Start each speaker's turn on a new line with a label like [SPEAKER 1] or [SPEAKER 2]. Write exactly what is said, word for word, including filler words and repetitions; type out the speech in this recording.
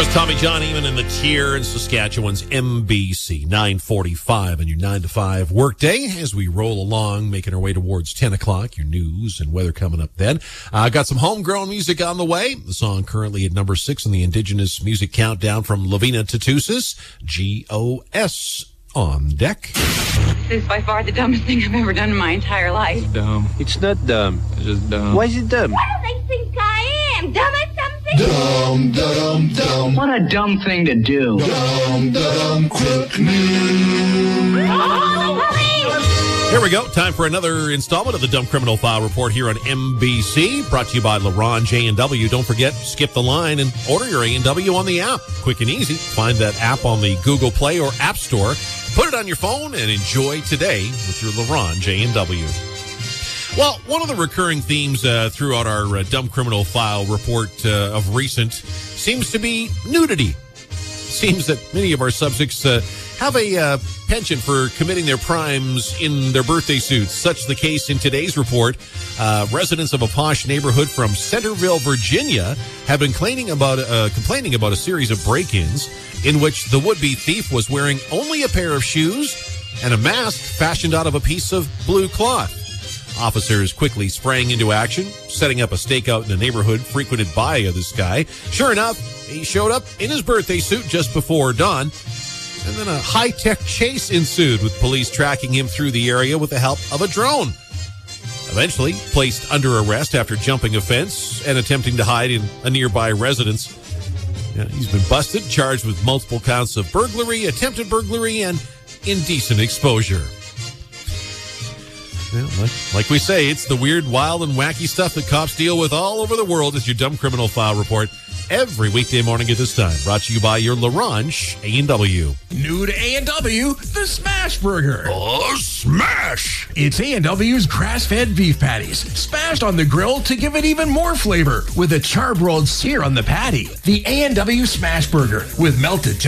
[SPEAKER 1] was Tommy John Eamon and the Tier in Saskatchewan's M B C nine forty-five and your nine to five workday as we roll along, making our way towards ten o'clock. Your news and weather coming up then. Uh, got some homegrown music on the way. The song currently at number six in the Indigenous Music Countdown from Lavina Tatusis, G O S on deck.
[SPEAKER 2] This is by far the dumbest thing I've ever done in my entire life.
[SPEAKER 3] It's dumb. It's not dumb. It's just dumb. Why is it dumb?
[SPEAKER 2] What do they think I am? Dumb as something?
[SPEAKER 4] Dumb, dumb, dumb.
[SPEAKER 5] What a dumb thing to do.
[SPEAKER 4] Dumb, dumb, quick news.
[SPEAKER 1] Here we go. Time for another installment of the Dumb Criminal File Report here on M B C. Brought to you by LaRonge A and W. Don't forget, skip the line and order your A and W on the app. Quick and easy. Find that app on the Google Play or App Store. Put it on your phone and enjoy today with your LaRonge A and W. Well, one of the recurring themes uh, throughout our uh, Dumb Criminal File Report uh, of recent seems to be nudity. Seems that many of our subjects uh, have a uh, penchant for committing their crimes in their birthday suits. Such the case in today's report. Uh, residents of a posh neighborhood from Centerville, Virginia, have been complaining about uh, complaining about a series of break-ins in which the would-be thief was wearing only a pair of shoes and a mask fashioned out of a piece of blue cloth. Officers quickly sprang into action, setting up a stakeout in a neighborhood frequented by uh, this guy. Sure enough, he showed up in his birthday suit just before dawn, and then a high-tech chase ensued, with police tracking him through the area with the help of a drone. Eventually placed under arrest after jumping a fence and attempting to hide in a nearby residence. Yeah, he's been busted, charged with multiple counts of burglary, attempted burglary, and indecent exposure. Well, like, like we say, it's the weird, wild, and wacky stuff that cops deal with all over the world as your Dumb Criminal File Report every weekday morning at this time. Brought to you by your LaRonge A and W.
[SPEAKER 6] New to A and W, the Smash Burger.
[SPEAKER 4] Oh, smash!
[SPEAKER 6] It's A and W's grass-fed beef patties, smashed on the grill to give it even more flavor with a charbroiled sear on the patty. The A and W Smash Burger with melted